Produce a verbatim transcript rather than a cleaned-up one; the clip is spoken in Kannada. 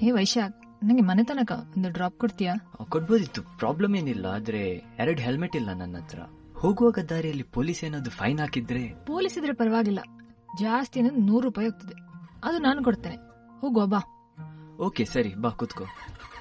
ಹೇ ವೈಶಾಖ್, ನಂಗೆ ಮನೆ ತನಕ ಒಂದು ಡ್ರಾಪ್ ಕೊಡ್ತೀಯಾ? ಕೊಡ್ಬೋದಿತ್ತು, ಪ್ರಾಬ್ಲಮ್ ಏನಿಲ್ಲ. ಆದ್ರೆ ಎರಡು ಹೆಲ್ಮೆಟ್ ಇಲ್ಲ ನನ್ನ ಹತ್ರ. ಹೋಗುವಾಗ ದಾರಿಯಲ್ಲಿ ಪೊಲೀಸ್ ಏನಾದ್ರು ಫೈನ್ ಹಾಕಿದ್ರೆ? ಪೊಲೀಸ್ ಇದ್ರೆ ಪರವಾಗಿಲ್ಲ, ಜಾಸ್ತಿ ನೂರು ರೂಪಾಯಿ ಹೋಗ್ತದೆ, ಅದು ನಾನು ಕೊಡ್ತೇನೆ. ಹೋಗುವ ಬಾ. ಓಕೆ ಸರಿ, ಬಾ ಕೂತ್ಕೋ.